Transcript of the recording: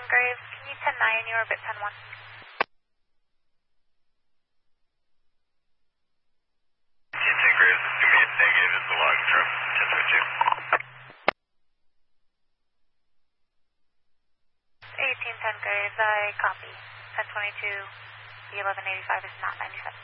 Graves, can you 10-9 your orbit 10-1? 10 Graves, it's going to be a negative, it's a log from 1022. 1810 Graves, I copy. 1022, the 1185 is not 97.